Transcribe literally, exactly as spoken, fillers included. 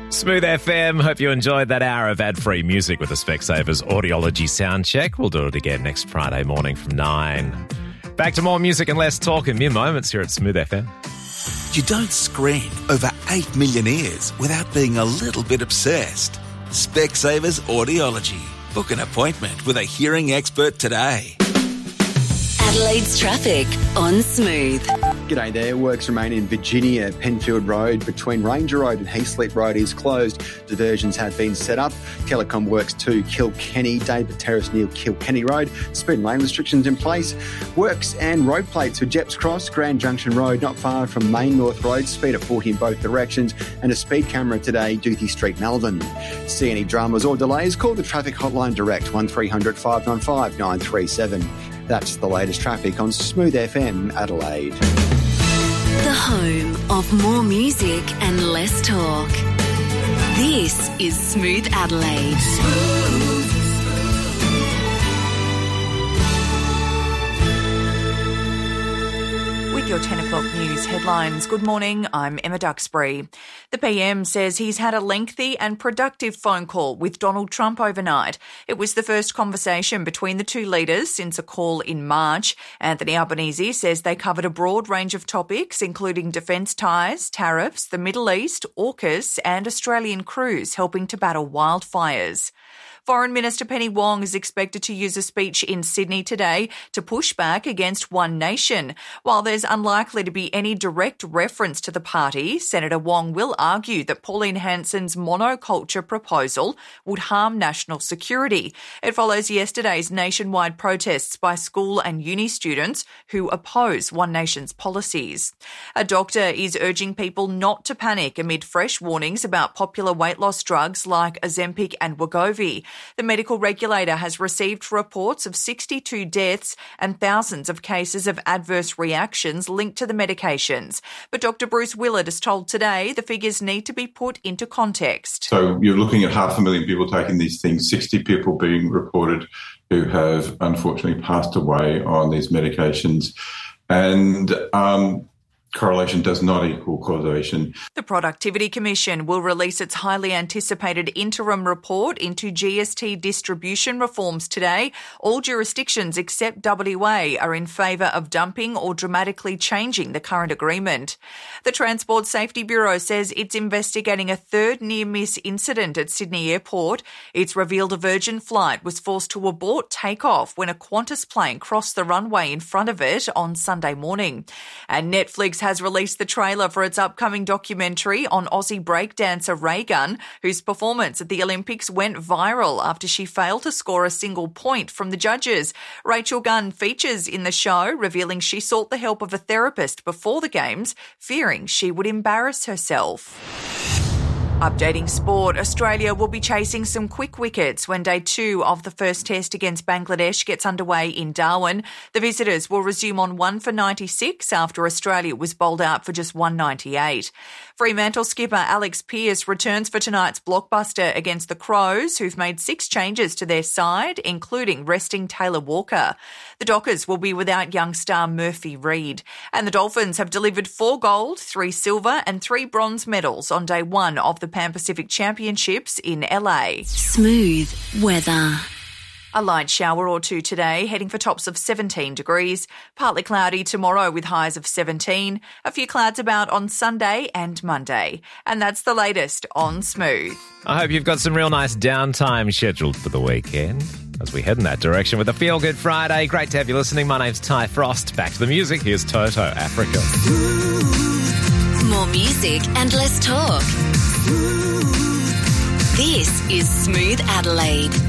Smooth F M. Hope you enjoyed that hour of ad-free music with the Specsavers Audiology sound check. We'll do it again next Friday morning from nine. Back to more music and less talk in mere moments here at Smooth F M. You don't scream over eight million ears without being a little bit obsessed. Specsavers Audiology. Book an appointment with a hearing expert today. Adelaide's traffic on Smooth. G'day there. Works remain in Virginia. Penfield Road between Ranger Road and Heathslit Road is closed. Diversions have been set up. Telecom works to Kilkenny, David Terrace near Kilkenny Road. Speed and lane restrictions in place. Works and road plates for Jeps Cross, Grand Junction Road, not far from Main North Road. Speed of forty in both directions. And a speed camera today, Duthie Street, Melbourne. See any dramas or delays? Call the traffic hotline direct, one three hundred five nine five nine three seven. That's the latest traffic on Smooth F M Adelaide. The home of more music and less talk. This is Smooth Adelaide. Smooth. With your ten o'clock news headlines. Good morning, I'm Emma Duxbury. The P M says he's had a lengthy and productive phone call with Donald Trump overnight. It was the first conversation between the two leaders since a call in March. Anthony Albanese says they covered a broad range of topics, including defence ties, tariffs, the Middle East, AUKUS and Australian crews helping to battle wildfires. Foreign Minister Penny Wong is expected to use a speech in Sydney today to push back against One Nation. While there's unlikely to be any direct reference to the party, Senator Wong will argue that Pauline Hanson's monoculture proposal would harm national security. It follows yesterday's nationwide protests by school and uni students who oppose One Nation's policies. A doctor is urging people not to panic amid fresh warnings about popular weight loss drugs like Ozempic and Wegovy. The medical regulator has received reports of sixty-two deaths and thousands of cases of adverse reactions linked to the medications. But Doctor Bruce Willard is told today the figures need to be put into context. So you're looking at half a million people taking these things, sixty people being reported who have unfortunately passed away on these medications. And um, correlation does not equal causation. The Productivity Commission will release its highly anticipated interim report into G S T distribution reforms today. All jurisdictions except W A are in favour of dumping or dramatically changing the current agreement. The Transport Safety Bureau says it's investigating a third near-miss incident at Sydney Airport. It's revealed a Virgin flight was forced to abort takeoff when a Qantas plane crossed the runway in front of it on Sunday morning. And Netflix has released the trailer for its upcoming documentary on Aussie breakdancer Ray Gunn, whose performance at the Olympics went viral after she failed to score a single point from the judges. Rachel Gunn features in the show, revealing she sought the help of a therapist before the Games, fearing she would embarrass herself. Updating sport, Australia will be chasing some quick wickets when day two of the first test against Bangladesh gets underway in Darwin. The visitors will resume on one for ninety-six after Australia was bowled out for just one ninety-eight. Fremantle skipper Alex Pearce returns for tonight's blockbuster against the Crows, who've made six changes to their side, including resting Taylor Walker. The Dockers will be without young star Murphy Reid. And the Dolphins have delivered four gold, three silver and three bronze medals on day one of the Pan Pacific Championships in L A. Smooth weather. A light shower or two today, heading for tops of seventeen degrees. Partly cloudy tomorrow with highs of seventeen. A few clouds about on Sunday and Monday. And that's the latest on Smooth. I hope you've got some real nice downtime scheduled for the weekend as we head in that direction with a Feel Good Friday. Great to have you listening. My name's Ty Frost. Back to the music. Here's Toto, Africa. More music and less talk. This is Smooth Adelaide.